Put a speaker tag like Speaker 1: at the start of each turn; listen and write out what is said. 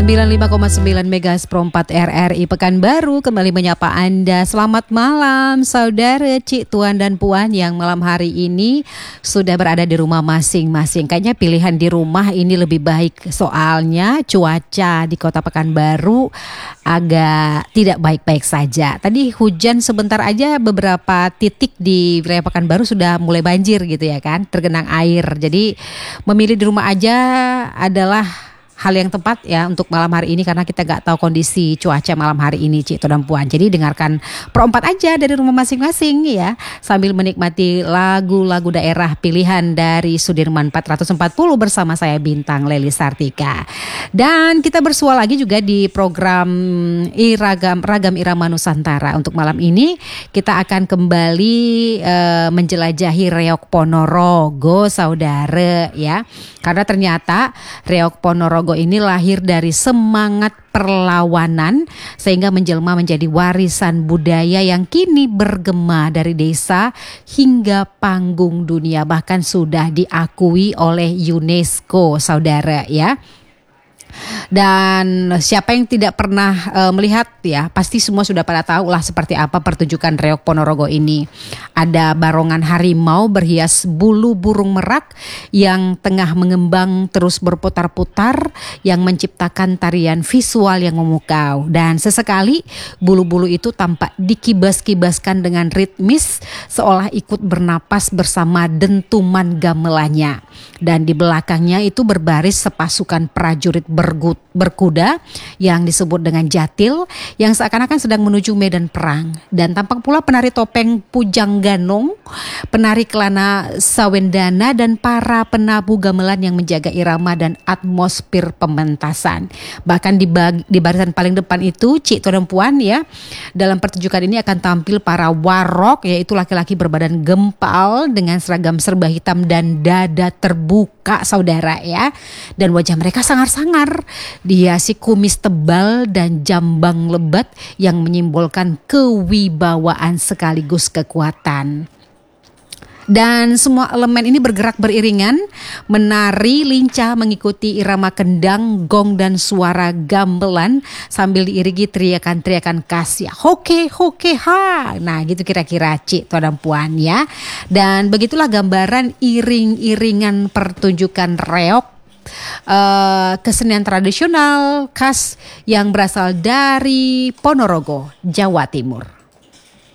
Speaker 1: 95,9 Megas Pro 4 RRI Pekanbaru kembali menyapa Anda. Selamat malam saudara, cik, tuan dan puan yang malam hari ini sudah berada di rumah masing-masing. Kayaknya pilihan di rumah ini lebih baik, soalnya cuaca di kota Pekanbaru agak tidak baik-baik saja. Tadi hujan sebentar aja, beberapa titik di wilayah Pekanbaru sudah mulai banjir gitu ya kan, tergenang air. Jadi memilih di rumah aja adalah hal yang tepat ya untuk malam hari ini, karena kita gak tahu kondisi cuaca malam hari ini, cik, dan puan. Jadi dengarkan Pro 4 aja dari rumah masing-masing ya, sambil menikmati lagu-lagu daerah pilihan dari Sudirman 440 bersama saya Bintang Leli Sartika. Dan kita bersua lagi juga di program Ragam Irama Nusantara. Untuk malam ini kita akan kembali menjelajahi Reog Ponorogo saudara ya. Karena ternyata Reog Ponorogo ini lahir dari semangat perlawanan sehingga menjelma menjadi warisan budaya yang kini bergema dari desa hingga panggung dunia, bahkan sudah diakui oleh UNESCO saudara ya. Dan siapa yang tidak pernah melihat ya, pasti semua sudah pada tahu lah seperti apa pertunjukan Reog Ponorogo ini. Ada barongan harimau berhias bulu burung merak yang tengah mengembang terus berputar-putar, yang menciptakan tarian visual yang memukau. Dan sesekali bulu-bulu itu tampak dikibas-kibaskan dengan ritmis, seolah ikut bernapas bersama dentuman gamelannya. Dan di belakangnya itu berbaris sepasukan prajurit berkuda yang disebut dengan jatil, yang seakan-akan sedang menuju medan perang. Dan tampak pula penari topeng Pujang Ganong, penari kelana Sawendana, dan para penabuh gamelan yang menjaga irama dan atmosfer pementasan. Bahkan di barisan paling depan itu, cik, tuan dan puan ya, dalam pertunjukan ini akan tampil para warok, yaitu laki-laki berbadan gempal dengan seragam serba hitam dan dada terbuka saudara ya. Dan wajah mereka sangar-sangar, dihiasi kumis tebal dan jambang lebat yang menyimbolkan kewibawaan sekaligus kekuatan. Dan semua elemen ini bergerak beriringan, menari lincah mengikuti irama kendang, gong, dan suara gamelan sambil diiringi teriakan-teriakan khas ya, hoke hoke ha. Nah gitu kira-kira, cik, tuan dan puan ya. Dan begitulah gambaran iring-iringan pertunjukan reog, kesenian tradisional khas yang berasal dari Ponorogo, Jawa Timur.